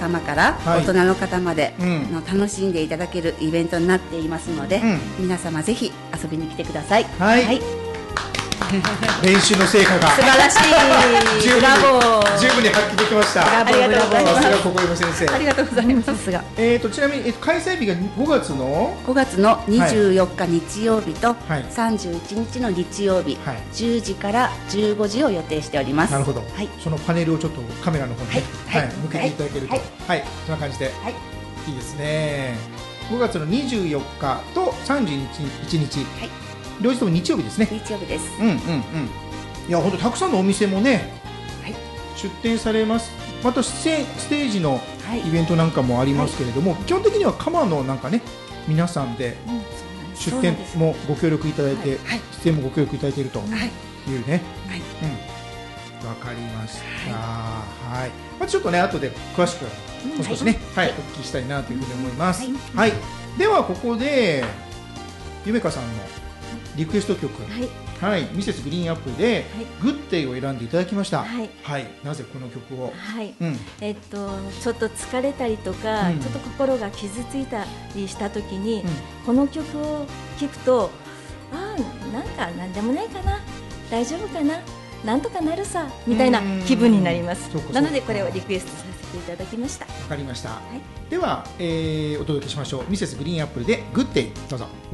様から大人の方まで、楽しんでいただけるイベントになっていますので、皆様ぜひ遊びに来てください。 練習の成果が素晴らしい。ブラボー。 十分に発揮できました。 ありがとうございます。 さすがここいも先生。 ありがとうございます。さすが。 ちなみに開催日が5月の 24日日曜日と31日の日曜日、10時から15時を予定しております。 なるほど。そのパネルをちょっとカメラの方に向けていただけると、そんな感じでいいですね。5月の24日と31日。両日とも日曜日ですね。 日曜日です。 いや本当たくさんのお店もね、出店されます。またステージのイベントなんかもありますけれども、基本的には鎌のなんかね皆さんで出店もご協力いただいて、出演もご協力いただいているというね。わかりました。ちょっとね後で詳しくもう少しねお聞きしたいなというふうに思います。ではここでゆめかさんのリクエスト曲、ミセスグリーンアップルでグッデイを選んでいただきました。なぜこの曲を？ ちょっと疲れたりとか、ちょっと心が傷ついたりした時に、この曲を聴くと、なんか何でもないかな、大丈夫かな、なんとかなるさみたいな気分になります。なのでこれをリクエストさせていただきました。わかりました。では、お届けしましょう。ミセスグリーンアップルでグッデイ、どうぞ。